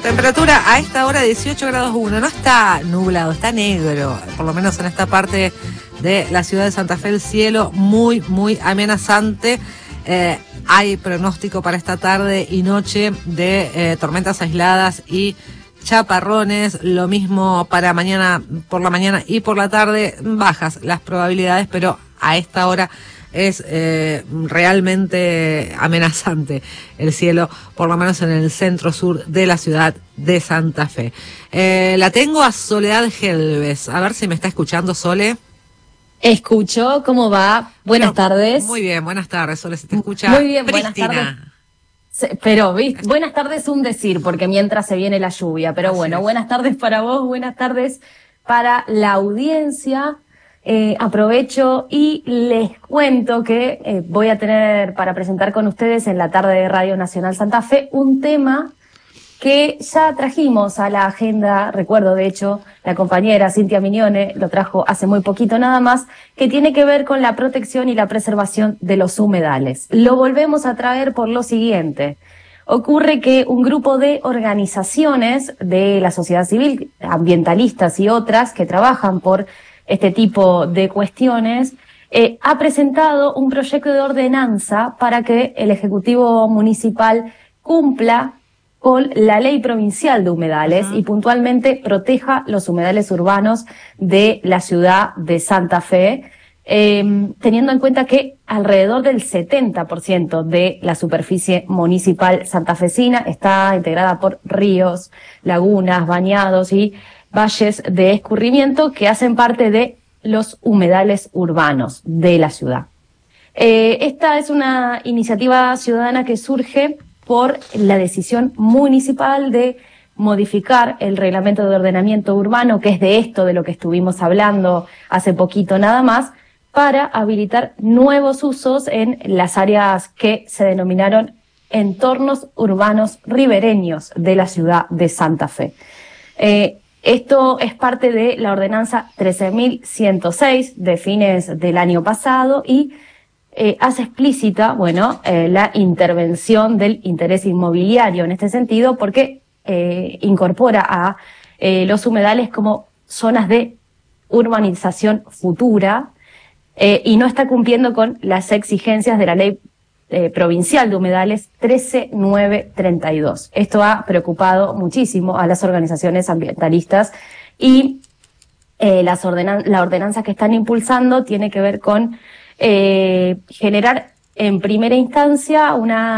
Temperatura a esta hora 18 grados 1. No está nublado, está negro. Por lo menos en esta parte de la ciudad de Santa Fe el cielo muy, muy amenazante. Hay pronóstico para esta tarde y noche de tormentas aisladas y chaparrones. Lo mismo para mañana por la mañana y por la tarde. Bajas las probabilidades, pero a esta hora es realmente amenazante el cielo, por lo menos en el centro sur de la ciudad de Santa Fe. La tengo a Soledad Helves. A ver si me está escuchando, Sole. Escucho, ¿cómo va? Buenas tardes. Muy bien, buenas tardes, Sole, se te escucha muy bien, prístina. Buenas tardes. Pero, ¿viste? Buenas tardes es un decir, porque mientras se viene la lluvia. Pero Así bueno, es. Buenas tardes para vos, buenas tardes para la audiencia. Aprovecho y les cuento que voy a tener para presentar con ustedes en la tarde de Radio Nacional Santa Fe un tema que ya trajimos a la agenda. Recuerdo, de hecho, la compañera Cintia Mignone lo trajo hace muy poquito nada más, que tiene que ver con la protección y la preservación de los humedales. Lo volvemos a traer por lo siguiente. Ocurre que un grupo de organizaciones de la sociedad civil, ambientalistas y otras que trabajan por este tipo de cuestiones, ha presentado un proyecto de ordenanza para que el Ejecutivo Municipal cumpla con la Ley Provincial de Humedales y puntualmente proteja los humedales urbanos de la ciudad de Santa Fe, teniendo en cuenta que alrededor del 70% de la superficie municipal santafesina está integrada por ríos, lagunas, bañados y valles de escurrimiento que hacen parte de los humedales urbanos de la ciudad. Esta es una iniciativa ciudadana que surge por la decisión municipal de modificar el reglamento de ordenamiento urbano, que es de esto de lo que estuvimos hablando hace poquito nada más, para habilitar nuevos usos en las áreas que se denominaron entornos urbanos ribereños de la ciudad de Santa Fe. Esto es parte de la ordenanza 13.106 de fines del año pasado y hace explícita, la intervención del interés inmobiliario en este sentido, porque incorpora a los humedales como zonas de urbanización futura y no está cumpliendo con las exigencias de la ley provincial de humedales 13932. Esto ha preocupado muchísimo a las organizaciones ambientalistas y la ordenanza que están impulsando tiene que ver con generar en primera instancia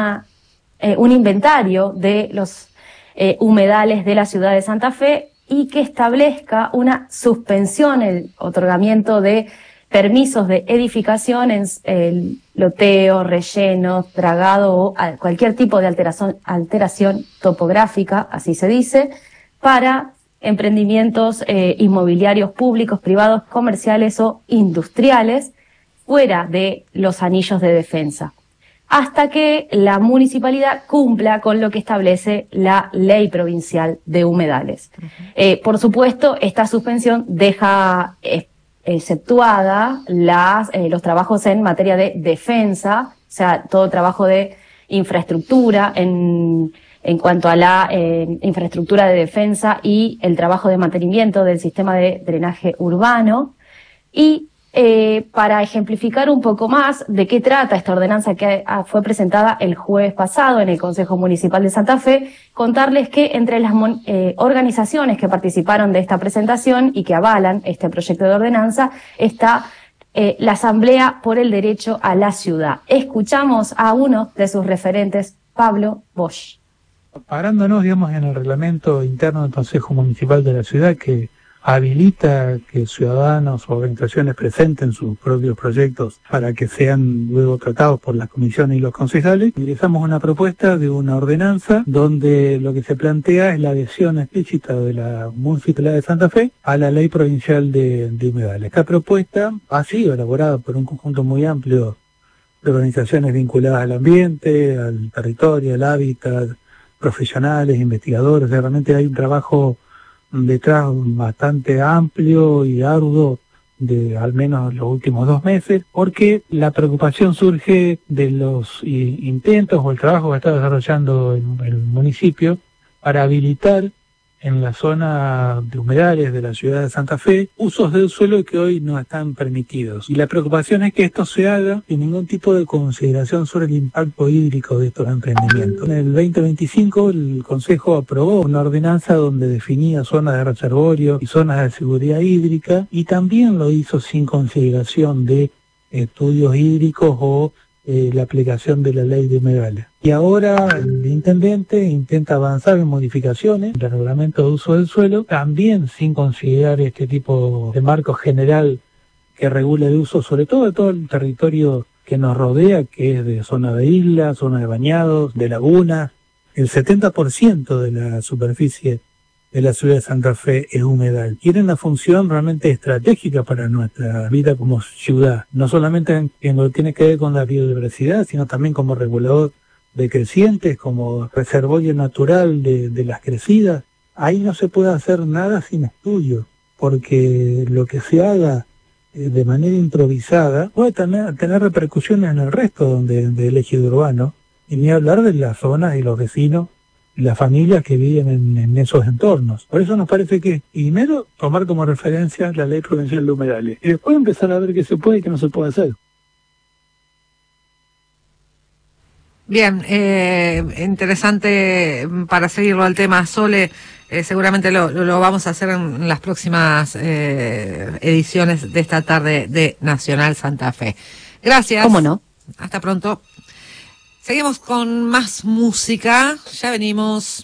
un inventario de los humedales de la ciudad de Santa Fe y que establezca una suspensión, el otorgamiento de permisos de edificación en el loteo, relleno, dragado o cualquier tipo de alteración topográfica, así se dice, para emprendimientos inmobiliarios públicos, privados, comerciales o industriales fuera de los anillos de defensa, hasta que la municipalidad cumpla con lo que establece la Ley Provincial de Humedales. Por supuesto, esta suspensión deja exceptuada los trabajos en materia de defensa, o sea, todo trabajo de infraestructura en cuanto a la infraestructura de defensa y el trabajo de mantenimiento del sistema de drenaje urbano. Y para ejemplificar un poco más de qué trata esta ordenanza que fue presentada el jueves pasado en el Consejo Municipal de Santa Fe, contarles que entre las organizaciones que participaron de esta presentación y que avalan este proyecto de ordenanza está la Asamblea por el Derecho a la Ciudad. Escuchamos a uno de sus referentes, Pablo Bosch. Parándonos, digamos, en el reglamento interno del Consejo Municipal de la Ciudad que habilita que ciudadanos o organizaciones presenten sus propios proyectos para que sean luego tratados por las comisiones y los concejales, ingresamos una propuesta de una ordenanza donde lo que se plantea es la adhesión explícita de la Municipalidad de Santa Fe a la Ley Provincial de Humedales. Esta propuesta ha sido elaborada por un conjunto muy amplio de organizaciones vinculadas al ambiente, al territorio, al hábitat, profesionales, investigadores. Realmente hay un trabajo detrás bastante amplio y arduo de al menos los últimos 2 meses, porque la preocupación surge de los intentos o el trabajo que está desarrollando el municipio para habilitar en la zona de humedales de la ciudad de Santa Fe usos del suelo que hoy no están permitidos. Y la preocupación es que esto se haga sin ningún tipo de consideración sobre el impacto hídrico de estos emprendimientos. En el 2025 el Consejo aprobó una ordenanza donde definía zonas de reservorio y zonas de seguridad hídrica, y también lo hizo sin consideración de estudios hídricos o la aplicación de la ley de humedales. Y ahora el intendente intenta avanzar en modificaciones del reglamento de uso del suelo, también sin considerar este tipo de marco general que regula el uso, sobre todo de todo el territorio que nos rodea, que es de zona de islas, zona de bañados, de lagunas. El 70% de la superficie de la ciudad de Santa Fe es humedal. Tiene una función realmente estratégica para nuestra vida como ciudad, no solamente en lo que tiene que ver con la biodiversidad, sino también como regulador de crecientes, como reservorio natural de las crecidas. Ahí no se puede hacer nada sin estudio, porque lo que se haga de manera improvisada puede tener repercusiones en el resto del ejido urbano, y ni hablar de las zonas y los vecinos, las familias que viven en esos entornos. Por eso nos parece que, primero, tomar como referencia la Ley Provincial de Humedales, y después empezar a ver qué se puede y qué no se puede hacer. Bien, interesante para seguirlo al tema, Sole. Seguramente lo vamos a hacer en las próximas ediciones de esta tarde de Nacional Santa Fe. Gracias. ¿Cómo no? Hasta pronto. Seguimos con más música. Ya venimos.